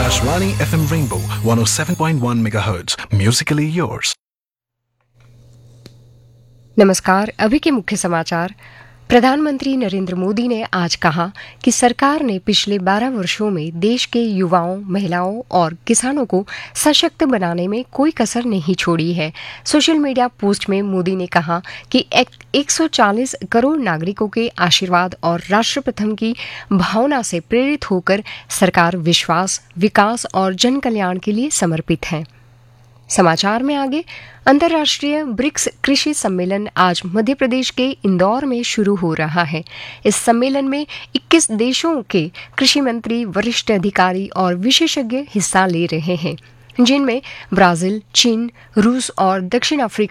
Akashvani FM Rainbow 107.1 MHz. Musically yours. नमस्कार। अभी के मुख्य समाचार। प्रधानमंत्री नरेंद्र मोदी ने आज कहा कि सरकार ने पिछले 12 वर्षों में देश के युवाओं, महिलाओं और किसानों को सशक्त बनाने में कोई कसर नहीं छोड़ी है। सोशल मीडिया पोस्ट में मोदी ने कहा कि 140 करोड़ नागरिकों के आशीर्वाद और राष्ट्र प्रथम की भावना से प्रेरित होकर सरकार विश्वास, विकास और जन कल्याण के लिए समर्पित है। समाचार में आगे, अंतर्राष्ट्रीय ब्रिक्स कृषि सम्मेलन आज मध्य प्रदेश के इंदौर में शुरू हो रहा है। इस सम्मेलन में 21 देशों के कृषि मंत्री, वरिष्ठ अधिकारी और विशेषज्ञ हिस्सा ले रहे हैं, जिनमें ब्राजील, चीन, रूस और दक्षिण अफ्रीका